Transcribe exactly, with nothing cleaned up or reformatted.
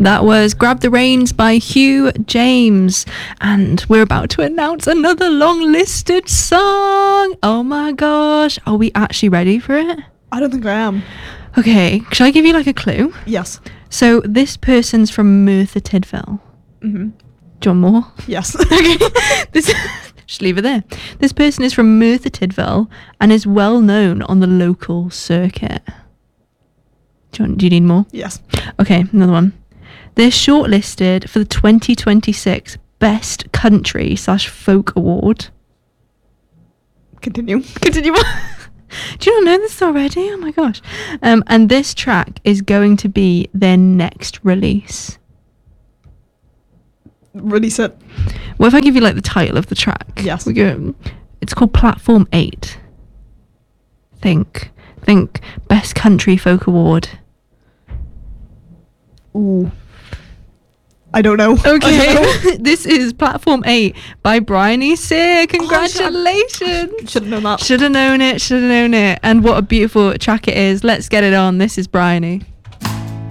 That was Grab the Reins by Hugh James. And we're about to announce another long-listed song. Oh my gosh. Are we actually ready for it? I don't think I am. Okay. Shall I give you like a clue? Yes. So this person's from Merthyr Tydfil. Mm-hmm. Do you want more? Yes. Okay. This, just leave it there. This person is from Merthyr Tydfil and is well known on the local circuit. Do you, want, do you need more? Yes. Okay, another one. They're shortlisted for the twenty twenty-six Best Country slash Folk Award. Continue. Continue. Do you not know this already? Oh my gosh. Um, and this track is going to be their next release. Release it. What if I give you like the title of the track? Yes. We go. It's called Platform eight. Think. Think Best Country Folk Award. Ooh. I don't know. Okay. Don't know. This is Platform eight by Bryony Sear. Congratulations. Should have known that. Should have known it. Should have known it. And what a beautiful track it is. Let's get it on. This is Bryony.